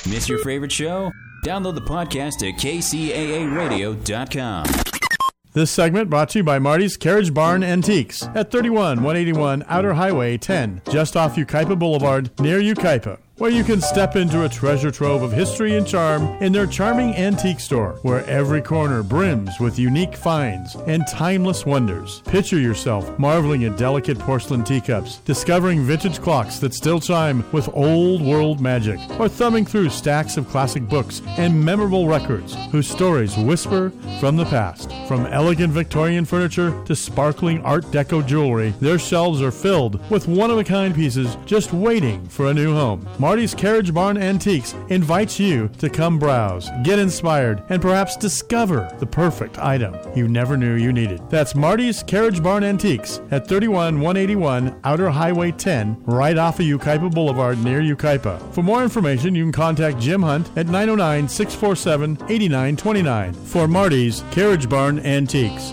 Miss your favorite show? Download the podcast at kcaaradio.com. This segment brought to you by Marty's Carriage Barn Antiques at 31181 Outer Highway 10, just off Yucaipa Boulevard, near Yucaipa, where you can step into a treasure trove of history and charm in their charming antique store, where every corner brims with unique finds and timeless wonders. Picture yourself marveling at delicate porcelain teacups, discovering vintage clocks that still chime with old-world magic, or thumbing through stacks of classic books and memorable records whose stories whisper from the past. From elegant Victorian furniture to sparkling Art Deco jewelry, their shelves are filled with one-of-a-kind pieces just waiting for a new home. Marty's Carriage Barn Antiques invites you to come browse, get inspired, and perhaps discover the perfect item you never knew you needed. That's Marty's Carriage Barn Antiques at 31181 Outer Highway 10, right off of Yucaipa Boulevard near Yucaipa. For more information, you can contact Jim Hunt at 909-647-8929 for Marty's Carriage Barn Antiques.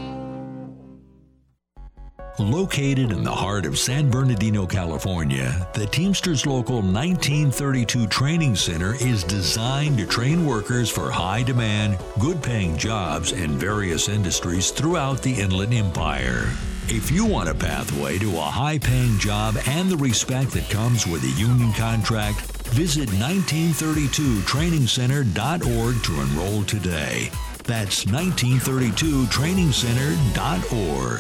Located in the heart of San Bernardino, California, the Teamsters Local 1932 Training Center is designed to train workers for high-demand, good-paying jobs in various industries throughout the Inland Empire. If you want a pathway to a high-paying job and the respect that comes with a union contract, visit 1932trainingcenter.org to enroll today. That's 1932trainingcenter.org.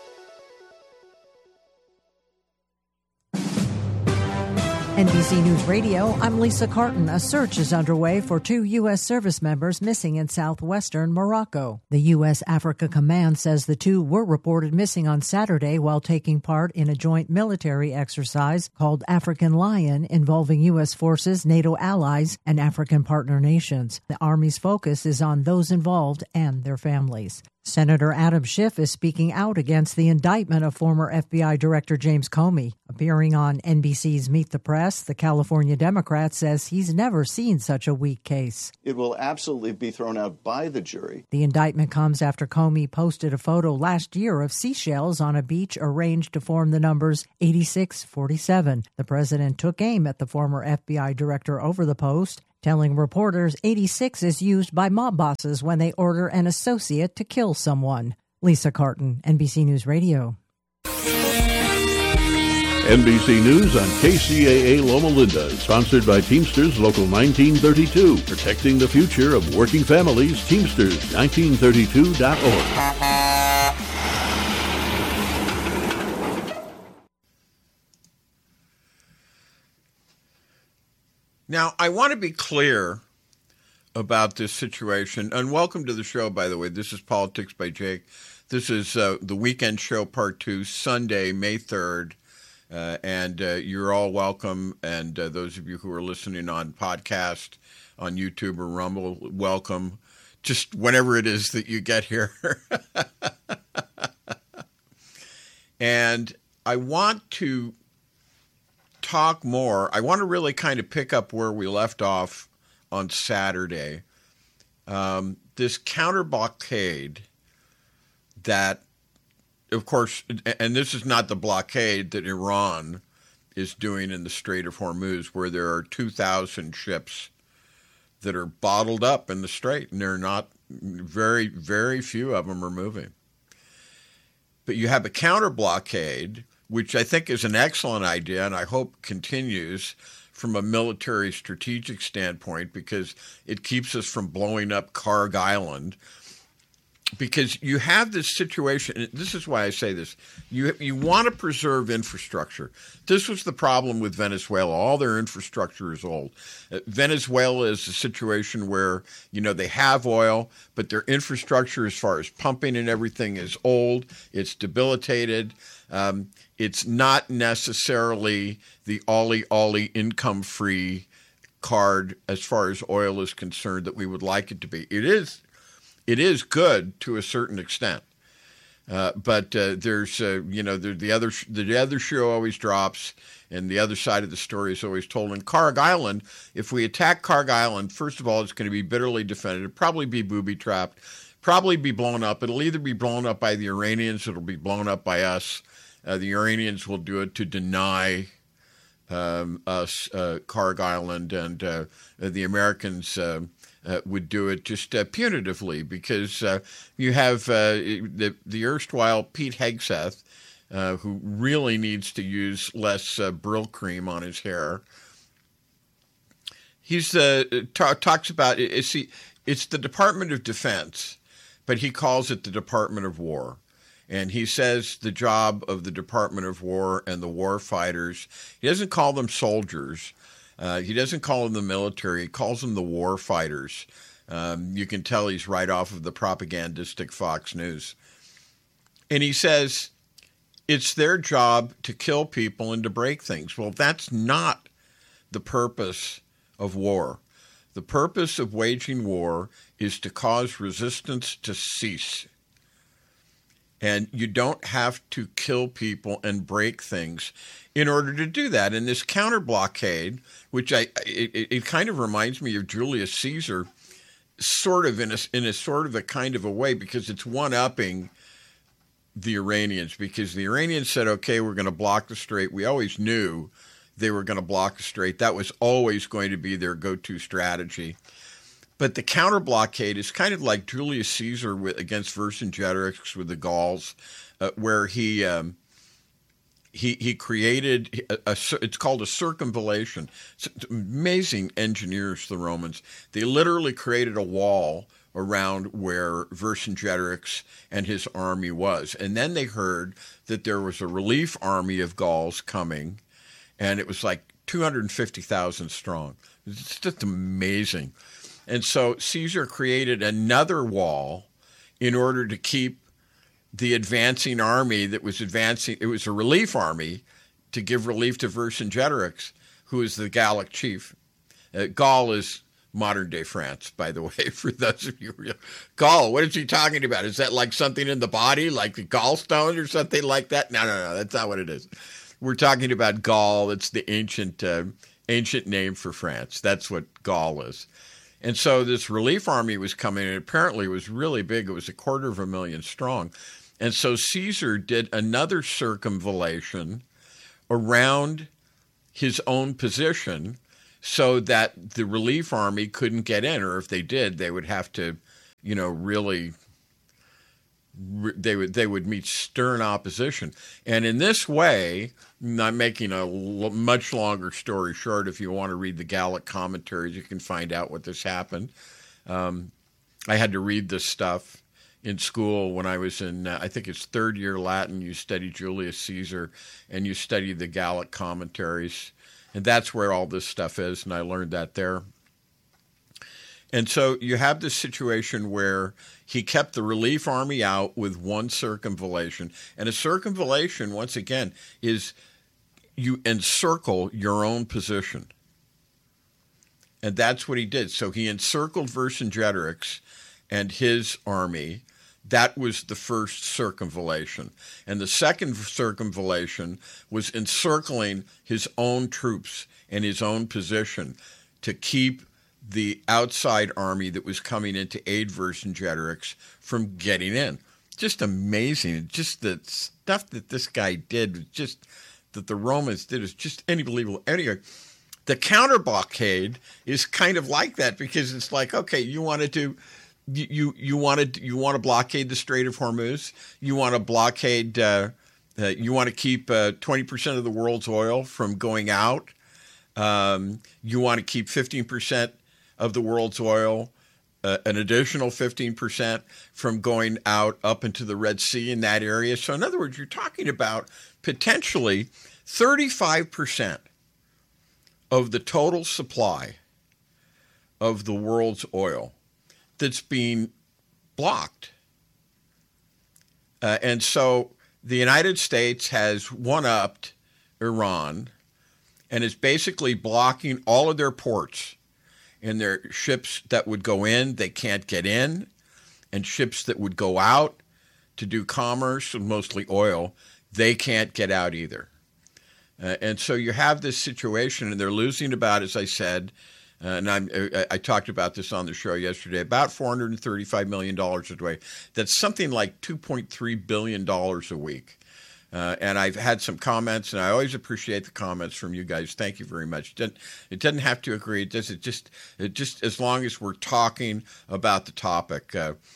NBC News Radio, I'm Lisa Carton. A search is underway for 2 U.S. service members missing in southwestern Morocco. The U.S. Africa Command says the 2 were reported missing on Saturday while taking part in a joint military exercise called African Lion involving U.S. forces, NATO allies, and African partner nations. The Army's focus is on those involved and their families. Senator Adam Schiff is speaking out against the indictment of former FBI Director James Comey. Appearing on NBC's Meet the Press, the California Democrat says he's never seen such a weak case. It will absolutely be thrown out by the jury. The indictment comes after Comey posted a photo last year of seashells on a beach arranged to form the numbers 8647. The president took aim at the former FBI director over the post, telling reporters 86 is used by mob bosses when they order an associate to kill someone. Lisa Carton, NBC News Radio. NBC News on KCAA Loma Linda, sponsored by Teamsters Local 1932, protecting the future of working families. Teamsters1932.org. Now, I want to be clear about this situation, and welcome to the show, by the way. This is Politics by Jake. This is the Weekend Show Part 2, Sunday, May 3rd, and you're all welcome, and those of you who are listening on podcast, on YouTube or Rumble, welcome, just whenever it is that you get here. And I want to talk more. I want to really kind of pick up where we left off on Saturday. This counter blockade that, of course, and this is not the blockade that Iran is doing in the Strait of Hormuz, where there are 2,000 ships that are bottled up in the strait, and they're not, very, very few of them are moving. But you have a counter blockade, which I think is an excellent idea, and I hope continues from a military strategic standpoint, because it keeps us from blowing up Karg Island. Because you have this situation, and this is why I say this, you want to preserve infrastructure. This was the problem with Venezuela. All their infrastructure is old. Venezuela is a situation where, they have oil, but their infrastructure as far as pumping and everything is old. It's debilitated. It's not necessarily the ollie income-free card as far as oil is concerned that we would like it to be. It is good to a certain extent, but there's the other shoe always drops, and the other side of the story is always told. In Karg Island, if we attack Karg Island, first of all, it's going to be bitterly defended. It'll probably be booby-trapped, probably be blown up. It'll either be blown up by the Iranians, it'll be blown up by us. The Iranians will do it to deny us, Cargill and the Americans would do it just punitively, because you have the erstwhile Pete Hegseth, who really needs to use less Brill cream on his hair. He's talks about it's the Department of Defense, but he calls it the Department of War. And he says the job of the Department of War and the war fighters, he doesn't call them soldiers. He doesn't call them the military. He calls them the war fighters. You can tell he's right off of the propagandistic Fox News. And he says it's their job to kill people and to break things. Well, that's not the purpose of war. The purpose of waging war is to cause resistance to cease. And you don't have to kill people and break things in order to do that. And this counter blockade, which it kind of reminds me of Julius Caesar, sort of in a sort of a kind of a way, because it's one-upping the Iranians, because the Iranians said, okay, we're going to block the strait. We always knew they were going to block the strait. That was always going to be their go-to strategy. But the counter blockade is kind of like Julius Caesar against Vercingetorix with the Gauls, where he created it's called a circumvallation. It's amazing engineers, the Romans. They literally created a wall around where Vercingetorix and his army was, and then they heard that there was a relief army of Gauls coming, and it was like 250,000 strong. It's just amazing. And so Caesar created another wall in order to keep the advancing army that was advancing. It was a relief army to give relief to Vercingetorix, who is the Gallic chief. Gaul is modern-day France, by the way, for those of you. Gaul, what is he talking about? Is that like something in the body, like the gallstone or something like that? No, that's not what it is. We're talking about Gaul. It's the ancient name for France. That's what Gaul is. And so this relief army was coming, and apparently it was really big. It was 250,000 strong. And so Caesar did another circumvallation around his own position so that the relief army couldn't get in, or if they did, they would have to, really, they would meet stern opposition. And in this way, I'm making a much longer story short. If you want to read the Gallic commentaries, you can find out what this happened. I had to read this stuff in school when I was in, I think it's third year Latin. You study Julius Caesar and you study the Gallic commentaries. And that's where all this stuff is, and I learned that there. And so you have this situation where he kept the relief army out with one circumvallation. And a circumvallation, once again, is you encircle your own position. And that's what he did. So he encircled Vercingetorix and his army. That was the first circumvallation. And the second circumvallation was encircling his own troops and his own position to keep the outside army that was coming in to aid Vercingetorix from getting in. Just amazing. Just the stuff that this guy did, just that the Romans did, is just unbelievable. Anyway, the counter blockade is kind of like that, because it's like, okay, you want to blockade the Strait of Hormuz. You want to blockade. You want to keep 20% of the world's oil from going out. You want to keep 15% of the world's oil, an additional 15% from going out up into the Red Sea in that area. So in other words, you're talking about potentially 35% of the total supply of the world's oil that's being blocked. And so the United States has one-upped Iran and is basically blocking all of their ports. And their ships that would go in, they can't get in. And ships that would go out to do commerce, mostly oil, they can't get out either. And so you have this situation, and they're losing about, as I said, and I talked about this on the show yesterday, about $435 million a day. That's something like $2.3 billion a week. And I've had some comments, and I always appreciate the comments from you guys. Thank you very much. It doesn't have to agree. It just as long as we're talking about the topic.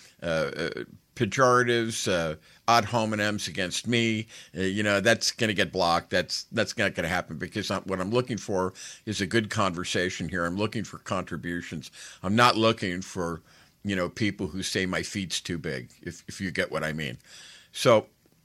Pejoratives, ad hominems against me, that's going to get blocked. That's not going to happen, because what I'm looking for is a good conversation here. I'm looking for contributions. I'm not looking for, people who say my feet's too big, if you get what I mean. So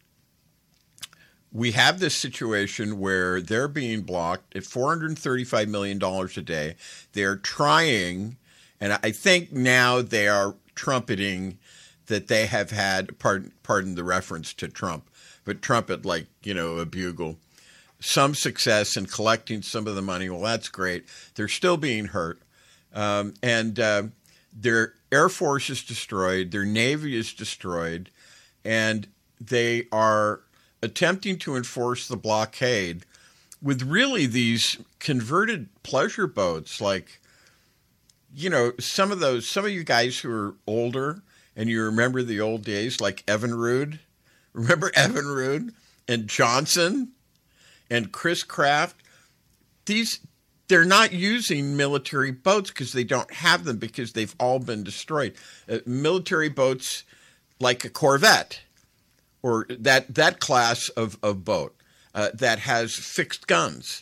we have this situation where they're being blocked at $435 million a day. They're trying, and I think now they are trumpeting that they have had, pardon the reference to Trump, but trumpet like, a bugle, some success in collecting some of the money. Well, that's great. They're still being hurt. And their Air Force is destroyed. Their Navy is destroyed. And they are attempting to enforce the blockade with really these converted pleasure boats. Like, some of you guys who are older and you remember the old days, like Evinrude. Remember Evinrude and Johnson and Chris Kraft? They're not using military boats because they don't have them, because they've all been destroyed. Military boats like a Corvette, or that class of boat that has fixed guns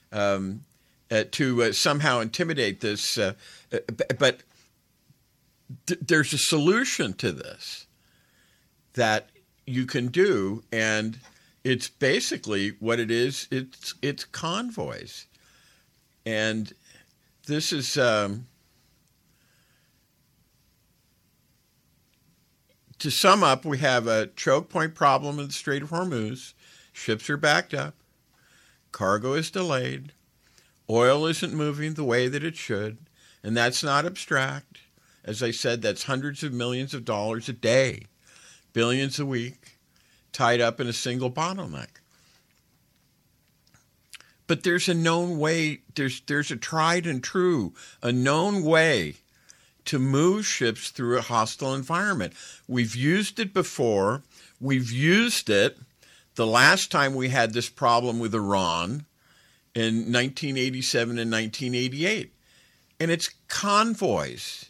to somehow intimidate this. But there's a solution to this that you can do, and it's basically what it is. It's convoys, and this is to sum up. We have a choke point problem in the Strait of Hormuz. Ships are backed up. Cargo is delayed. Oil isn't moving the way that it should, and that's not abstract. As I said, that's hundreds of millions of dollars a day, billions a week, tied up in a single bottleneck. But there's a known way, there's a tried and true, a known way to move ships through a hostile environment. We've used it before. We've used it the last time we had this problem with Iran in 1987 and 1988. And it's convoys.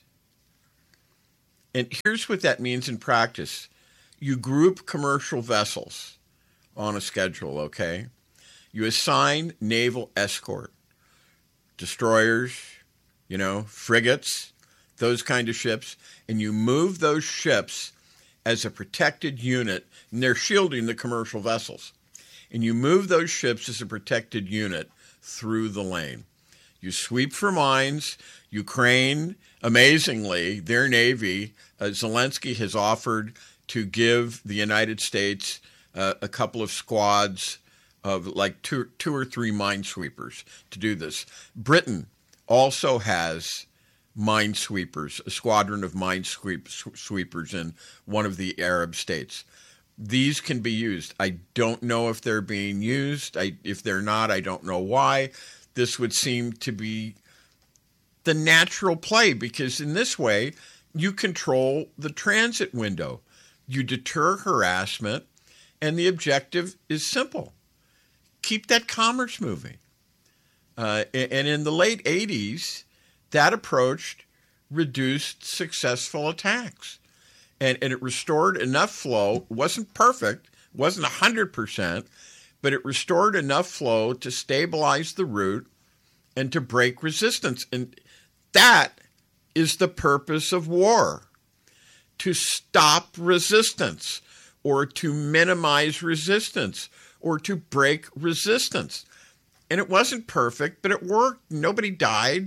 And here's what that means in practice. You group commercial vessels on a schedule, okay? You assign naval escort, destroyers, frigates, those kind of ships, and you move those ships as a protected unit, and they're shielding the commercial vessels. And you move those ships as a protected unit through the lane. You sweep for mines. Ukraine, amazingly, their Navy, Zelensky has offered to give the United States a couple of squads of like two or three minesweepers to do this. Britain also has minesweepers, a squadron of minesweepers in one of the Arab states. These can be used. I don't know if they're being used. If they're not, I don't know why. This would seem to be the natural play, because in this way, you control the transit window. You deter harassment, and the objective is simple. Keep that commerce moving. And in the late 80s, that approach reduced successful attacks. And it restored enough flow. It wasn't perfect, it wasn't 100%, but it restored enough flow to stabilize the route and to break resistance. And that is the purpose of war, to stop resistance or to minimize resistance or to break resistance. And it wasn't perfect, but it worked. Nobody died.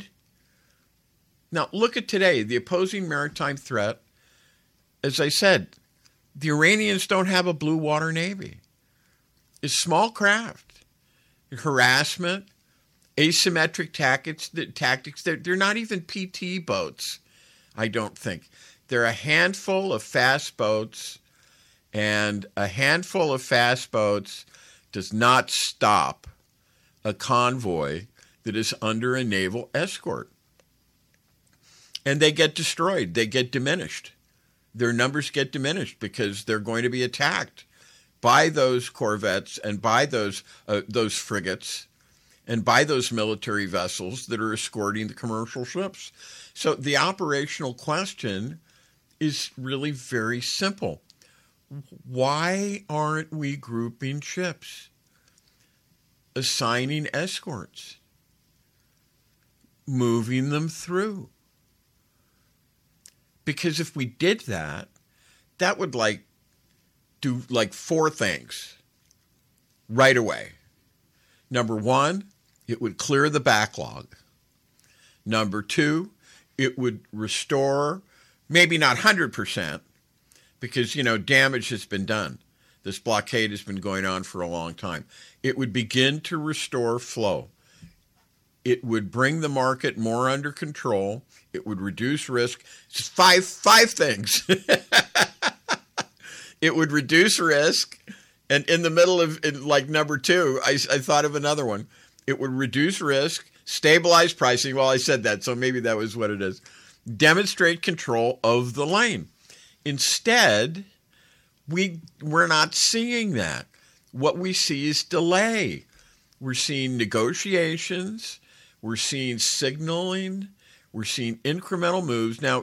Now, look at today, the opposing maritime threat. As I said, the Iranians don't have a blue water navy. It's small craft, harassment, asymmetric tactics. They're not even PT boats, I don't think. They're a handful of fast boats, and a handful of fast boats does not stop a convoy that is under a naval escort. And they get destroyed. They get diminished. Their numbers get diminished because they're going to be attacked buy those corvettes and buy those frigates and buy those military vessels that are escorting the commercial ships. So the operational question is really very simple. Why aren't we grouping ships, assigning escorts, moving them through? Because if we did that, that would do 4 things right away. Number 1, it would clear the backlog. Number 2, it would restore, maybe not 100%, because, damage has been done. This blockade has been going on for a long time. It would begin to restore flow. It would bring the market more under control. It would reduce risk. It's five things. It would reduce risk. And in the middle of number 2, I thought of another one. It would reduce risk, stabilize pricing. Well, I said that, so maybe that was what it is. Demonstrate control of the lane. Instead, we're not seeing that. What we see is delay. We're seeing negotiations. We're seeing signaling. We're seeing incremental moves. Now,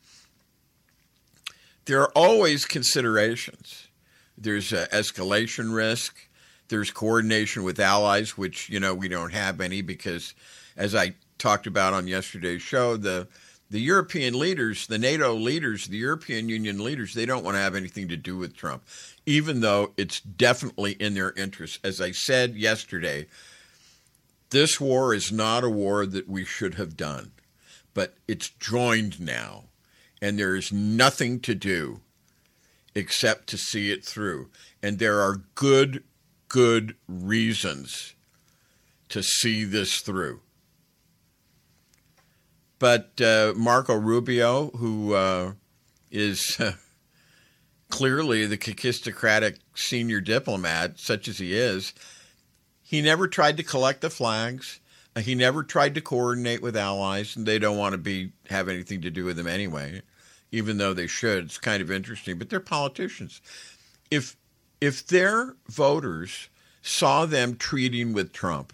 there are always considerations. There's escalation risk. There's coordination with allies, which, we don't have any because, as I talked about on yesterday's show, the European leaders, the NATO leaders, the European Union leaders, they don't want to have anything to do with Trump, even though it's definitely in their interest. As I said yesterday, this war is not a war that we should have done, but it's joined now, and there is nothing to do except to see it through. And there are good reasons to see this through. But Marco Rubio, who is clearly the kakistocratic senior diplomat, such as he is, he never tried to collect the flags. He never tried to coordinate with allies, and they don't want to have anything to do with him anyway, even though they should. It's kind of interesting, but they're politicians. If their voters saw them treating with Trump,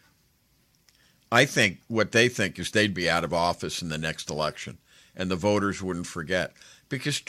I think what they think is they'd be out of office in the next election, and the voters wouldn't forget. Because